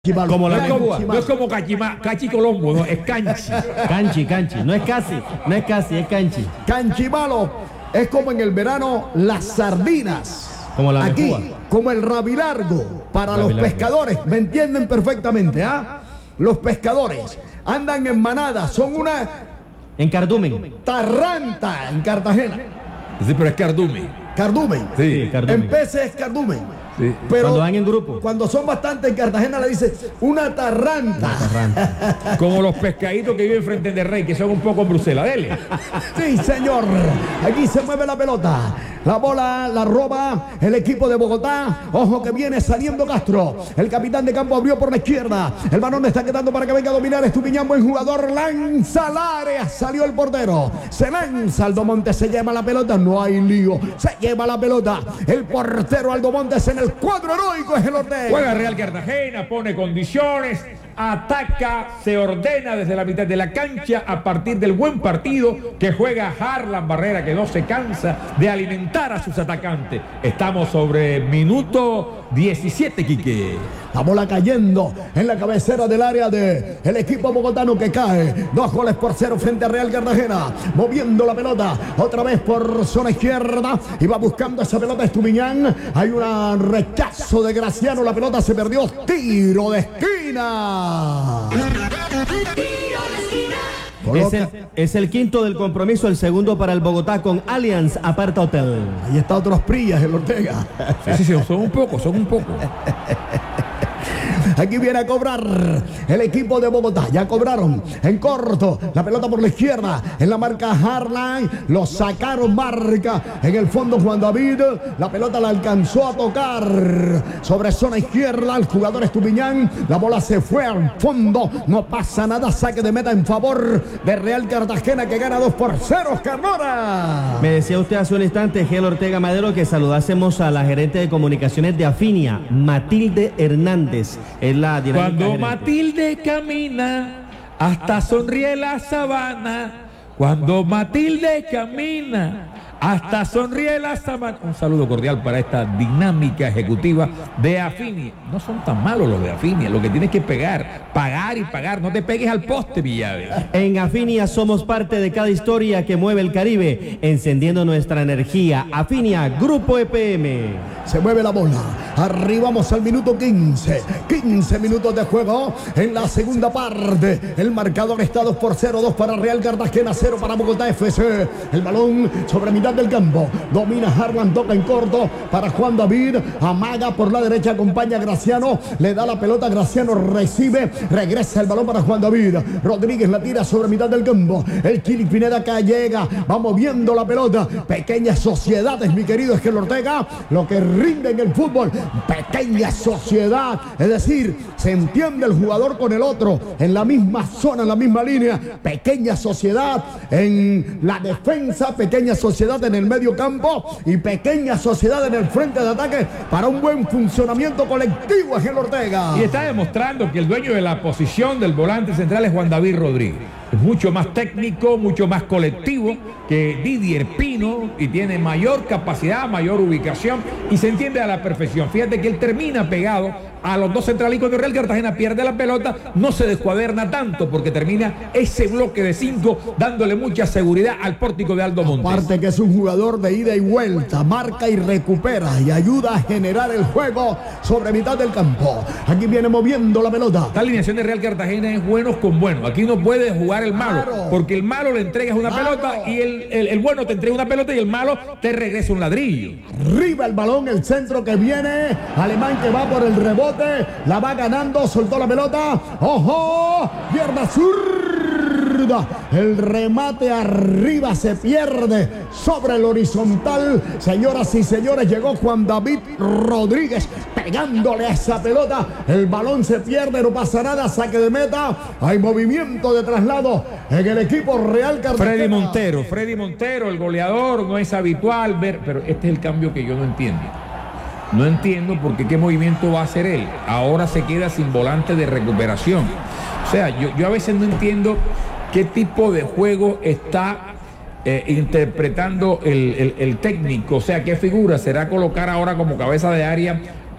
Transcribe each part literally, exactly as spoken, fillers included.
Como la no, es como, Canchi, no es como Cachima, Cachi Colombo, no, es Canchi. Canchi, Canchi, no es casi, no es casi, es Canchi. Canchimalo es como en el verano las sardinas. Como la Aquí, mejúa. como el rabilargo para los Rabilargo. pescadores. ¿Me entienden perfectamente? ¿Ah? Los pescadores andan en manada, son una En cardumen. tarranta en Cartagena. Sí, pero es Cardume. Cardumen. Sí, cardumen. En peces es cardumen. Sí. Pero Cuando van en grupo. cuando son bastantes en Cartagena le dice una tarranta. Tarranta. Como los pescaditos que viven frente de Rey, que son un poco en Bruselas. Dele. Sí, señor. Aquí se mueve la pelota. La bola la roba el equipo de Bogotá. Ojo que viene saliendo Castro. El capitán de campo abrió por la izquierda. El balón está quedando para que venga a dominar Estupiñán. Buen jugador. Lanza al área. Salió el portero. Se lanza Aldo Montes. Se lleva la pelota. No hay lío. Se lleva la pelota. El portero Aldo Montes en el cuadro heroico es el Ortega. Juega Real Cartagena, pone condiciones, ataca, se ordena desde la mitad de la cancha a partir del buen partido que juega Harlan Barrera, que no se cansa de alimentar a sus atacantes. Estamos sobre minuto diecisiete, Quique. La bola cayendo en la cabecera del área de el equipo bogotano que cae. Dos goles por cero frente a Real Cartagena. Moviendo la pelota otra vez por zona izquierda. Y va buscando esa pelota Estupiñán. Hay un rechazo de Graciano. La pelota se perdió. Tiro de esquina. Es el, es el quinto del compromiso, el segundo para el Bogotá con Allianz Aparta Hotel. Ahí está otros Prillas, el Ortega. Sí, sí, sí, son un poco, son un poco. Aquí viene a cobrar el equipo de Bogotá. Ya cobraron en corto. La pelota por la izquierda. En la marca Harlan. Lo sacaron marca. En el fondo Juan David. La pelota la alcanzó a tocar. Sobre zona izquierda. El jugador Estupiñán. La bola se fue al fondo. No pasa nada. Saque de meta en favor de Real Cartagena que gana dos por cero. Carmona. Me decía usted hace un instante, Gel Ortega Madero, que saludásemos a la gerente de comunicaciones de Afinia, Matilde Hernández. Es la dinámica Cuando gerente. Matilde camina, hasta sonríe la sabana. Cuando Matilde camina, hasta sonríe la sabana. Un saludo cordial para esta dinámica ejecutiva de Afinia. No son tan malos los de Afinia. Lo que tienes que pegar, pagar y pagar. No te pegues al poste, Villave. En Afinia somos parte de cada historia que mueve el Caribe, encendiendo nuestra energía. Afinia, Grupo E P M. Se mueve la bola. Arribamos al minuto quince. quince minutos de juego en la segunda parte. El marcador está dos por cero. dos para Real Cartagena, cero para Bogotá F C. El balón sobre mitad del campo. Domina Harlan, toca en corto para Juan David. Amaga por la derecha, acompaña a Graciano. Le da la pelota, Graciano recibe. Regresa el balón para Juan David. Rodríguez la tira sobre mitad del campo. El Chili Pineda acá llega. Va moviendo la pelota. Pequeñas sociedades, mi querido Esquel Ortega. Lo que rinde en el fútbol. Pequeña sociedad. Es decir, se entiende el jugador con el otro. En la misma zona, en la misma línea. Pequeña sociedad en la defensa. Pequeña sociedad en el medio campo. Y pequeña sociedad en el frente de ataque. Para un buen funcionamiento colectivo, Esquel Ortega. Y está demostrando que el dueño de la posición del volante central es Juan David Rodríguez. Es mucho más técnico, mucho más colectivo que Didier Pino y tiene mayor capacidad, mayor ubicación y se entiende a la perfección. Fíjate que él termina pegado a los dos centrales y cuando Real Cartagena pierde la pelota no se descuaderna tanto porque termina ese bloque de cinco dándole mucha seguridad al pórtico de Aldo Montes. Aparte que es un jugador de ida y vuelta, marca y recupera y ayuda a generar el juego sobre mitad del campo. Aquí viene moviendo la pelota. Esta alineación de Real Cartagena es buenos con buenos. Aquí no puede jugar el malo, Claro. porque el malo le entregas una Claro. pelota y el, el, el bueno te entrega una pelota y el malo te regresa un ladrillo. Arriba el balón, el centro que viene. Alemán que va por el rebote. La va ganando, soltó la pelota. ¡Ojo! Pierna zurda. El remate arriba se pierde sobre el horizontal. Señoras y señores, llegó Juan David Rodríguez pegándole a esa pelota. El balón se pierde, no pasa nada. Saque de meta. Hay movimiento de traslado en el equipo Real Cartagena. Freddy Montero, Freddy Montero, el goleador, no es habitual ver, pero este es el cambio que yo no entiendo. No entiendo por qué qué movimiento va a hacer él. Ahora se queda sin volante de recuperación. O sea, yo, yo a veces no entiendo qué tipo de juego está eh, interpretando el, el, el técnico. O sea, qué figura será colocar ahora como cabeza de área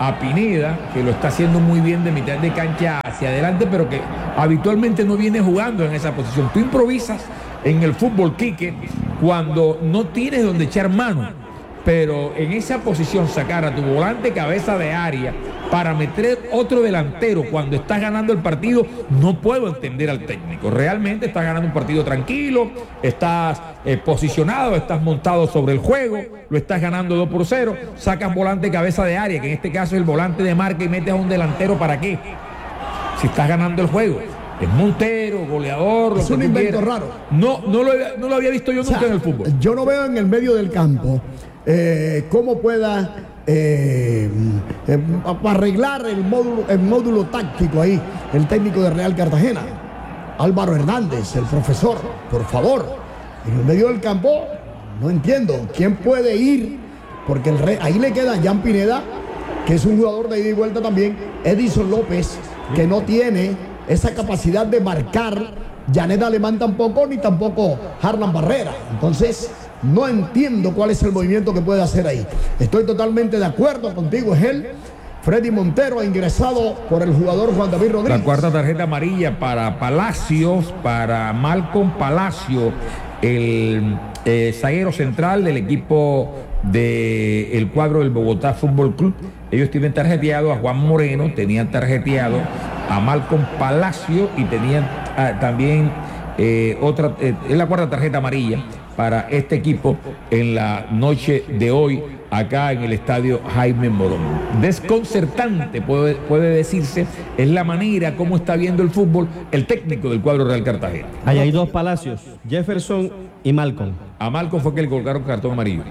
a Pineda, que lo está haciendo muy bien de mitad de cancha hacia adelante, pero que habitualmente no viene jugando en esa posición. Tú improvisas en el fútbol, Quique, cuando no tienes donde echar mano, pero en esa posición sacar a tu volante cabeza de área para meter otro delantero cuando estás ganando el partido, no puedo entender al técnico. Realmente estás ganando un partido tranquilo, estás eh, posicionado, estás montado sobre el juego, lo estás ganando dos por cero, sacas volante cabeza de área, que en este caso es el volante de marca, y metes a un delantero. ¿Para qué? Si estás ganando el juego. Es Montero, goleador, es lo un que tú invento quieras. raro. No, no, lo, no lo había visto yo nunca, o sea, en el fútbol. Yo no veo en el medio del campo eh, cómo pueda eh, eh, arreglar el módulo, el módulo táctico ahí el técnico de Real Cartagena, Álvaro Hernández, el profesor. Por favor, en el medio del campo no entiendo quién puede ir, porque el rey, ahí le queda Jan Pineda, que es un jugador de ida y vuelta también, Edison López, que no tiene esa capacidad de marcar, Janet Alemán tampoco, ni tampoco Harlan Barrera. Entonces no entiendo cuál es el movimiento que puede hacer ahí. Estoy totalmente de acuerdo contigo, es él. Freddy Montero ha ingresado por el jugador Juan David Rodríguez. La cuarta tarjeta amarilla para Palacios, para Malcolm Palacio, el eh, zaguero central del equipo del cuadro del Bogotá Fútbol Club. Ellos tienen tarjeteado a Juan Moreno, tenían tarjeteado a Malcolm Palacio y tenían ah, también eh, otra, eh, es la cuarta tarjeta amarilla para este equipo en la noche de hoy acá en el estadio Jaime Morón. Desconcertante puede, puede decirse, es la manera como está viendo el fútbol el técnico del cuadro Real Cartagena. Ahí hay dos Palacios, Jefferson y Malcolm. A Malcolm fue que le colocaron cartón amarillo.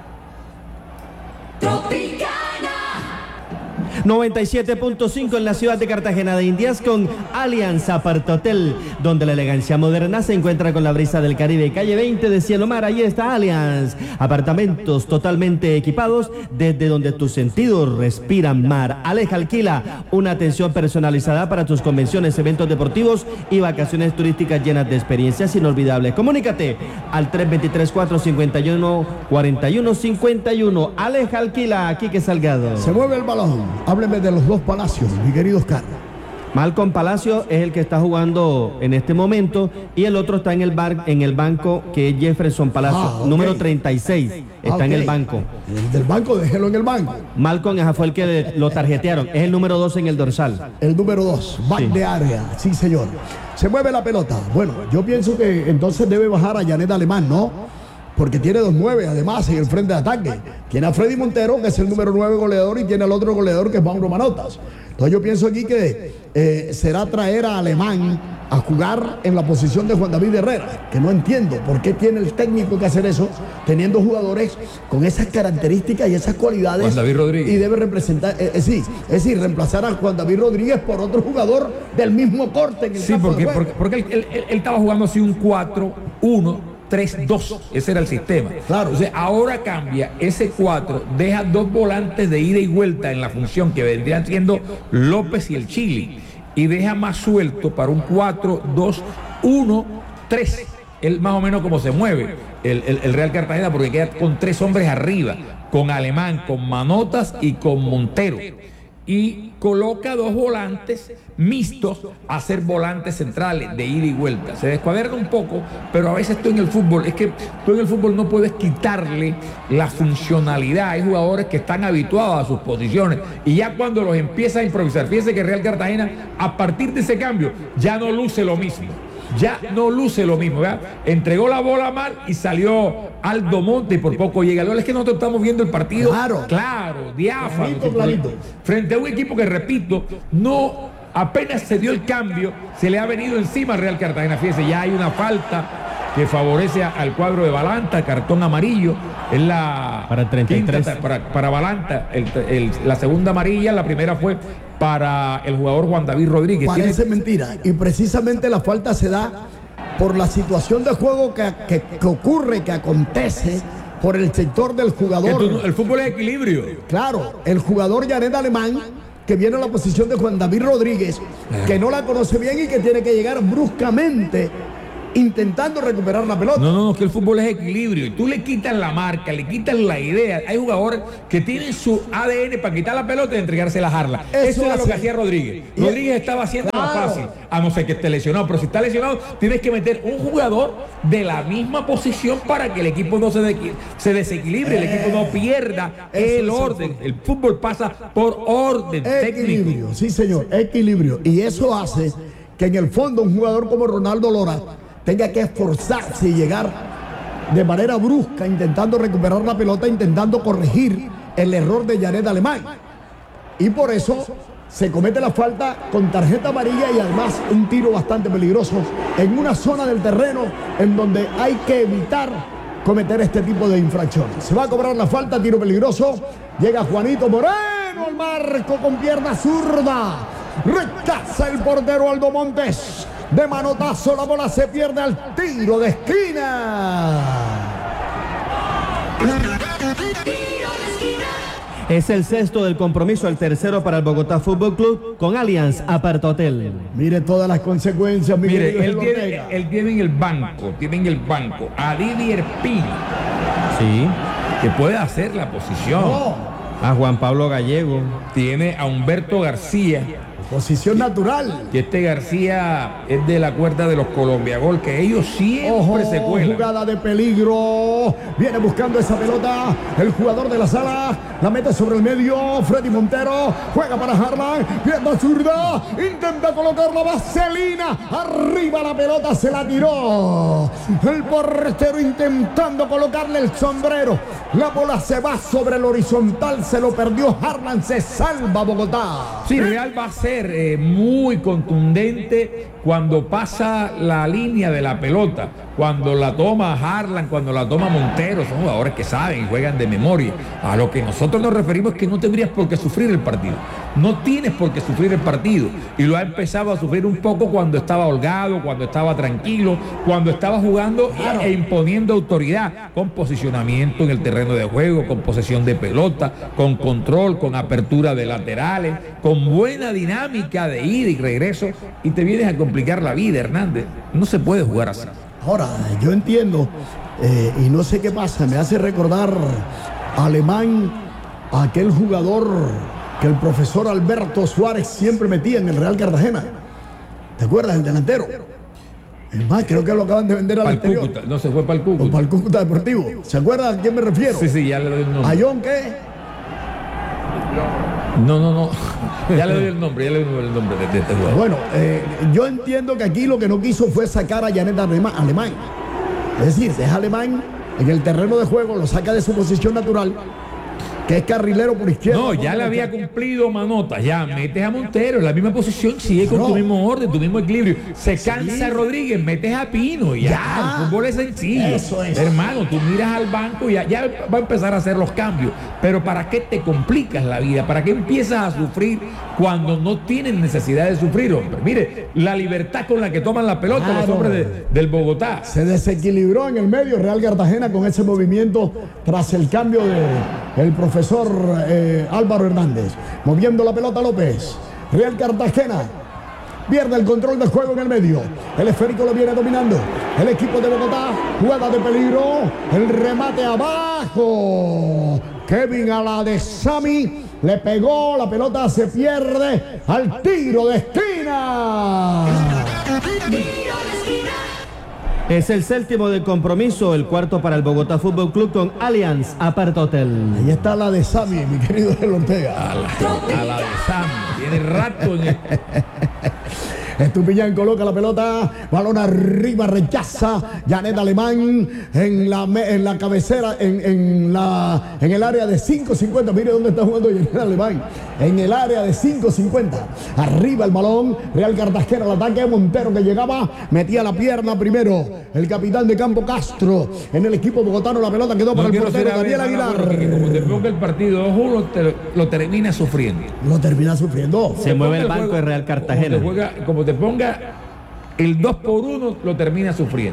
noventa y siete punto cinco en la ciudad de Cartagena de Indias con Allianz Apart Hotel, donde la elegancia moderna se encuentra con la brisa del Caribe. Calle veinte de Cielo Mar, ahí está Allianz. Apartamentos totalmente equipados desde donde tus sentidos respiran mar. Aleja Alquila, una atención personalizada para tus convenciones, eventos deportivos y vacaciones turísticas llenas de experiencias inolvidables. Comunícate al tres dos tres, cuatro cinco uno, cuatro uno cinco uno. Aleja Alquila, Quique Salgado. Se mueve el balón. Hábleme de los dos Palacios, mi querido Oscar. Malcolm Palacio es el que está jugando en este momento y el otro está en el, bar, en el banco, que es Jefferson Palacio, ah, okay. número treinta y seis, está ah, okay. en el banco. El del banco, déjelo en el banco. Malcolm fue el que lo tarjetearon, es el número dos en el dorsal. El número dos, back sí. de área, sí señor. Se mueve la pelota. Bueno, yo pienso que entonces debe bajar a Janet Alemán, ¿no? Porque tiene dos nueve además en el frente de ataque. Tiene a Freddy Montero, que es el número nueve goleador, y tiene al otro goleador, que es Mauro Manotas. Entonces yo pienso aquí que eh, será traer a Alemán a jugar en la posición de Juan David Herrera, que no entiendo por qué tiene el técnico que hacer eso, teniendo jugadores con esas características y esas cualidades. Juan David Rodríguez. Y debe representar, eh, eh, sí, es decir, reemplazar a Juan David Rodríguez por otro jugador del mismo corte en el Sí, porque, porque, porque él, él, él, él estaba jugando así un cuatro uno tres dos, ese era el sistema. Claro. Entonces ahora cambia ese cuatro, deja dos volantes de ida y vuelta en la función que vendrían siendo López y el Chili, y deja más suelto para un cuatro dos uno tres. Él más o menos como se mueve el, el, el Real Cartagena, porque queda con tres hombres arriba, con Alemán, con Manotas y con Montero. Y coloca dos volantes mixtos a ser volantes centrales de ida y vuelta. Se descuaderna un poco, pero a veces tú en el fútbol, es que tú en el fútbol no puedes quitarle la funcionalidad. Hay jugadores que están habituados a sus posiciones y ya cuando los empieza a improvisar, fíjense que Real Cartagena a partir de ese cambio ya no luce lo mismo. Ya no luce lo mismo, ¿verdad? Entregó la bola mal y salió Aldo Monte y por poco llega el gol. Es que nosotros estamos viendo el partido claro, claro diáfano, clarito, clarito. frente a un equipo que, repito, no apenas se dio el cambio, se le ha venido encima al Real Cartagena. Fíjense, ya hay una falta que favorece al cuadro de Balanta, cartón amarillo. Es la para el treinta y tres. Quinta, para, para Balanta, el, el, la segunda amarilla, la primera fue para el jugador Juan David Rodríguez. Parece ¿Tiene? mentira, y precisamente la falta se da por la situación de juego que, que, que ocurre, que acontece por el sector del jugador. Tú, el fútbol es equilibrio. Claro, el jugador Janet Alemán, que viene a la posición de Juan David Rodríguez, que no la conoce bien y que tiene que llegar bruscamente intentando recuperar la pelota. No, no, no, que el fútbol es equilibrio. Y tú le quitas la marca, le quitas la idea. Hay jugadores que tienen su A D N para quitar la pelota y entregársela a Harlan. Eso, Eso era lo que hacía Rodríguez. Y Rodríguez estaba haciendo claro. más fácil, a no ser que esté lesionado. Pero si está lesionado, tienes que meter un jugador de la misma posición para que el equipo no se, de, se desequilibre, eh, el equipo no pierda el orden. El fútbol pasa por orden equilibrio, técnico. Sí, señor, equilibrio. Y eso hace que en el fondo un jugador como Ronaldo Lora tenga que esforzarse y llegar de manera brusca, intentando recuperar la pelota, intentando corregir el error de Janet Alemán. Y por eso se comete la falta con tarjeta amarilla y además un tiro bastante peligroso en una zona del terreno en donde hay que evitar cometer este tipo de infracciones. Se va a cobrar la falta, tiro peligroso. Llega Juanito Moreno al marco con pierna zurda. Rechaza el portero Aldo Montes. De manotazo la bola se pierde al tiro de esquina. Es el sexto del compromiso, el tercero para el Bogotá Fútbol Club con Allianz Apart Hotel. Mire todas las consecuencias. Mire, él tiene, él tiene en el banco, tiene en el banco a Didier Pino. Sí. Que puede hacer la posición. No. A Juan Pablo Gallego. Tiene a Humberto García. Posición natural. Que este García es de la cuerda de los Colombia Gol, que ellos siempre Ojo, se cuelan. Jugada de peligro. Viene buscando esa pelota. El jugador de la sala la mete sobre el medio. Freddy Montero juega para Harlan. Pierna zurda. Intenta colocar la vaselina. Arriba la pelota, se la tiró. El portero intentando colocarle el sombrero. La bola se va sobre el horizontal. Se lo perdió Harlan. Se salva Bogotá. Sí, Real va a ser Eh, muy contundente cuando pasa la línea de la pelota, cuando la toma Harlan, cuando la toma Montero. Son jugadores que saben y juegan de memoria. A lo que nosotros nos referimos es que no tendrías por qué sufrir el partido, no tienes por qué sufrir el partido, y lo ha empezado a sufrir un poco cuando estaba holgado, cuando estaba tranquilo, cuando estaba jugando claro. e imponiendo autoridad, con posicionamiento en el terreno de juego, con posesión de pelota, con control, con apertura de laterales, con buena dinámica de ida y regreso, y te vienes a complicar la vida, Hernández. No se puede jugar así. Ahora, yo entiendo, eh, y no sé qué pasa, me hace recordar a Alemán, a aquel jugador que el profesor Alberto Suárez siempre metía en el Real Cartagena. ¿Te acuerdas? El delantero. Es más, creo que lo acaban de vender al Pa'l exterior. Cúcuta. No, se fue para el Cúcuta. O para el Cúcuta Deportivo. ¿Se acuerdan a quién me refiero? Sí, sí, ya le doy el nombre. ¿A John qué? No, no, no. Ya le doy el nombre, ya le doy el nombre de, de este jugador. Bueno, eh, yo entiendo que aquí lo que no quiso fue sacar a Janet Alemán. Es decir, deja Alemán en el terreno de juego, lo saca de su posición natural, que es carrilero por izquierda. No, ya le había cumplido Manota. Ya metes a Montero en la misma posición, sigue con no. tu mismo orden, tu mismo equilibrio. Se cansa sí. Rodríguez, metes a Pino. Ya, ya, el fútbol es sencillo. Eso es. Hermano, tú miras al banco y ya, ya va a empezar a hacer los cambios. Pero ¿para qué te complicas la vida? ¿Para qué empiezas a sufrir cuando no tienes necesidad de sufrir, hombre? Mire, la libertad con la que toman la pelota claro. los hombres de, del Bogotá. Se desequilibró en el medio Real Cartagena con ese movimiento tras el cambio de el profesor eh, Álvaro Hernández. Moviendo la pelota López. Real Cartagena pierde el control del juego en el medio. El esférico lo viene dominando el equipo de Bogotá. Jugada de peligro. El remate abajo. Kevin a la de Sami. Le pegó. La pelota se pierde al tiro de esquina. Es el séptimo del compromiso, el cuarto para el Bogotá Fútbol Club con Allianz Apart Hotel. Ahí está la de Sami, mi querido El Ortega. A la, a la de Sami. Tiene rato en el... Estupiñán coloca la pelota, balón arriba, rechaza Janet Alemán en la, en la cabecera, en, en, la, en el área de cinco cincuenta. Mire dónde está jugando Janet Alemán, en el área de cinco cincuenta. Arriba el balón, Real Cartagena, el ataque de Montero que llegaba, metía la pierna primero el capitán de campo Castro. En el equipo bogotano la pelota quedó para no el portero Daniel Aguilar. Como te ponga el partido dos uno, te, lo termina sufriendo. Lo termina sufriendo. Se mueve el banco de Real Cartagena. Como te, juega, como te ponga el dos por uno, lo termina sufriendo.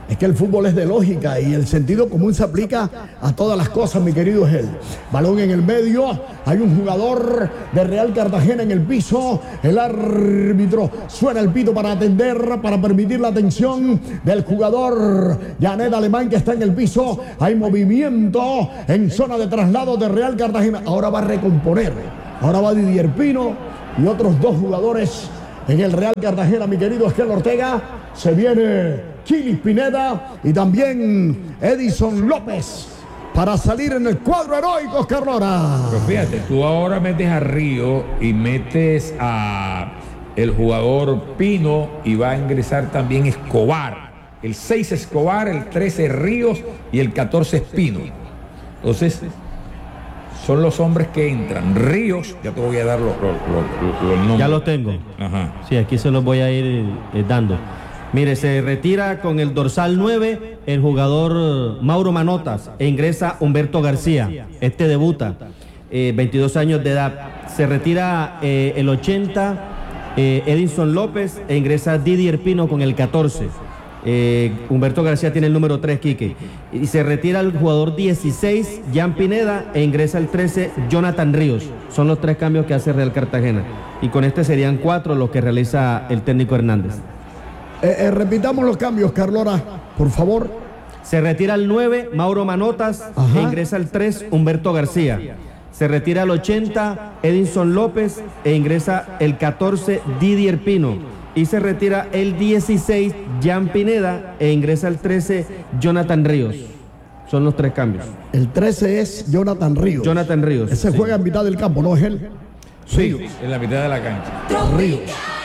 Es que el fútbol es de lógica y el sentido común se aplica a todas las cosas, mi querido Gel. Balón en el medio, hay un jugador de Real Cartagena en el piso. El árbitro suena el pito para atender, para permitir la atención del jugador Janet Alemán, que está en el piso. Hay movimiento en zona de traslado de Real Cartagena. Ahora va a recomponer. Ahora va Didier Pino y otros dos jugadores en el Real Cartagena, mi querido Esquel Ortega. Se viene Chilis Pineda y también Edison López para salir en el cuadro heroico, Oscar Lora. Pero fíjate, tú ahora metes a Río y metes a el jugador Pino y va a ingresar también Escobar. El seis Escobar, el trece Ríos y el catorce Pino. Entonces, son los hombres que entran. Ríos, ya te voy a dar los, los, los, los nombres. Ya los tengo. Ajá. Sí, aquí se los voy a ir eh, dando. Mire, se retira con el dorsal nueve el jugador Mauro Manotas e ingresa Humberto García. Este debuta, eh, veintidós años de edad. Se retira eh, el ochenta eh, Edison López e ingresa Didier Pino con el catorce. Eh, Humberto García tiene el número tres, Quique. Y se retira el jugador dieciséis, Jan Pineda, e ingresa el trece, Jonathan Ríos. Son los tres cambios que hace Real Cartagena. Y con este serían cuatro los que realiza el técnico Hernández. Eh, eh, repitamos los cambios, Carlora, por favor. Se retira el nueve, Mauro Manotas, Ajá. e ingresa el tres, Humberto García. Se retira el ochenta, Edison López, e ingresa el catorce, Didier Pino. Y se retira el dieciséis, Jan Pineda, e ingresa el trece, Jonathan Ríos. Son los tres cambios. El trece es Jonathan Ríos. Jonathan Ríos. Ese sí. juega en mitad del campo, ¿no es él? Sí, sí, en la mitad de la cancha. Ríos.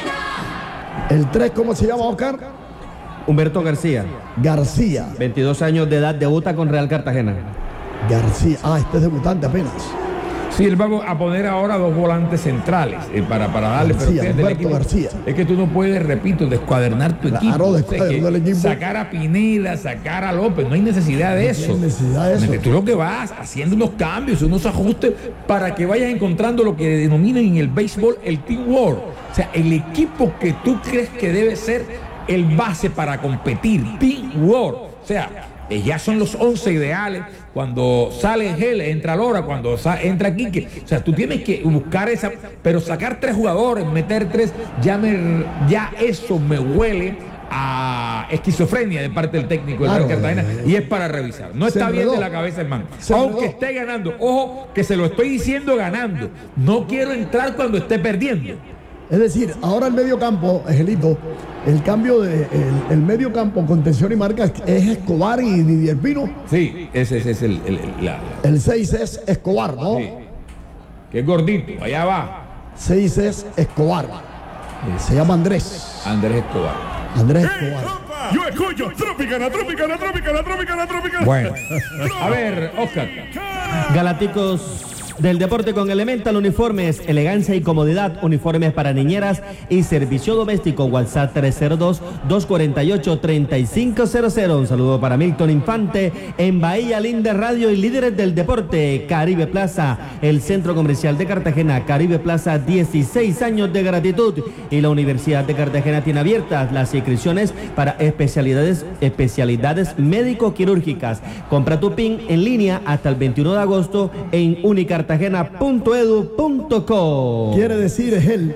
El tres, ¿cómo se llama, Oscar? Humberto García. García. veintidós años de edad, debuta con Real Cartagena. García. Ah, este es debutante apenas. Sí, él va a poner ahora dos volantes centrales eh, para, para darle. García, pero fíjate, el Humberto equipo- García. Es que tú no puedes, repito, descuadernar tu Claro, equipo. O sea, descuadernar que el equipo. sacar a Pineda, sacar a López, no hay necesidad de No eso. tiene necesidad de eso. Tú lo que vas haciendo unos cambios, unos ajustes para que vayas encontrando lo que denominan en el béisbol el teamwork. O sea, el equipo que tú crees que debe ser el base para competir, teamwork. O sea, eh, ya son los once ideales. Cuando sale Gel, entra Lora, cuando sa- entra Quique. O sea, tú tienes que buscar esa, pero sacar tres jugadores, meter tres, ya, me, ya eso me huele a esquizofrenia de parte del técnico del Claro, Real Cartagena, eh, y es para revisar. No se está bien enredó. de la cabeza, hermano. Se Aunque enredó. esté ganando, ojo, que se lo estoy diciendo ganando. No quiero entrar cuando esté perdiendo. Es decir, ahora el medio campo, Angelito, el cambio de el, el medio campo, contención y marca es Escobar y Didier Pino. Sí, ese, ese es el, el- el- la- El seis es Escobar, ¿no? sí. Que es gordito, allá va seis es Escobar. Se llama Andrés. Andrés Escobar. Andrés Escobar. Yo escucho Tropicana, Tropicana, Tropicana, Tropicana, Tropicana. Bueno, a ver, Oscar. Galácticos del deporte con Elemental Uniformes, elegancia y comodidad, uniformes para niñeras y servicio doméstico. WhatsApp tres cero dos, dos cuatro ocho, tres cinco cero cero. Un saludo para Milton Infante en Bahía Linda Radio y líderes del deporte. Caribe Plaza, el centro comercial de Cartagena. Caribe Plaza, dieciséis años de gratitud, y la Universidad de Cartagena tiene abiertas las inscripciones para especialidades, especialidades médico-quirúrgicas. Compra tu P I N en línea hasta el veintiuno de agosto en unicartagena punto edu punto co. Quiere decir él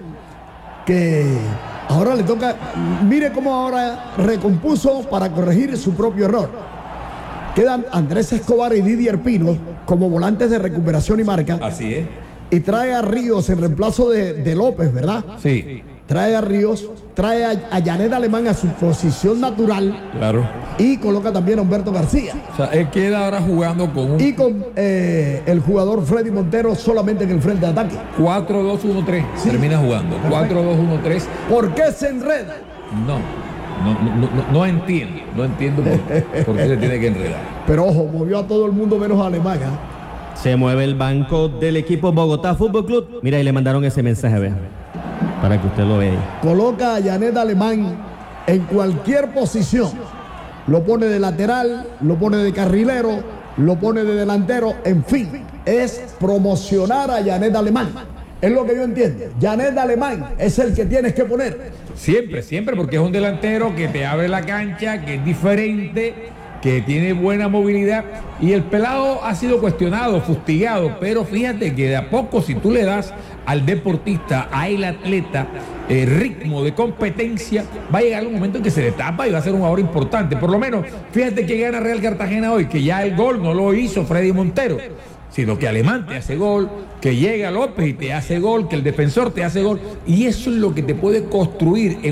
que ahora le toca, mire cómo ahora recompuso para corregir su propio error. Quedan Andrés Escobar y Didier Pino como volantes de recuperación y marca, Así es. y trae a Ríos en reemplazo de, de López, ¿verdad? Sí, Trae a Ríos, trae a, a Janet Alemán a su posición natural claro. y coloca también a Humberto García. O sea, él queda ahora jugando con un Y con eh, el jugador Freddy Montero solamente en el frente de ataque. cuatro dos uno tres. Sí. Termina jugando. cuatro dos uno tres. ¿Por qué se enreda? No, no, no, no, no entiendo. No entiendo por qué, por qué se tiene que enredar. Pero ojo, movió a todo el mundo menos a Alemán. ¿eh? Se mueve el banco del equipo Bogotá Fútbol Club. Mira, y le mandaron ese mensaje, vea, para que usted lo vea. Coloca a Janet Alemán en cualquier posición. Lo pone de lateral, lo pone de carrilero, lo pone de delantero, en fin. Es promocionar a Janet Alemán. Es lo que yo entiendo. Janet Alemán es el que tienes que poner. Siempre, siempre, porque es un delantero que te abre la cancha, que es diferente, que tiene buena movilidad. Y el pelado ha sido cuestionado, fustigado, pero fíjate que de a poco, si tú le das al deportista, al atleta, eh, ritmo de competencia, va a llegar un momento en que se le tapa y va a ser un jugador importante. Por lo menos, fíjate que gana Real Cartagena hoy, que ya el gol no lo hizo Freddy Montero, sino que Alemán te hace gol, que llega López y te hace gol, que el defensor te hace gol, y eso es lo que te puede construir en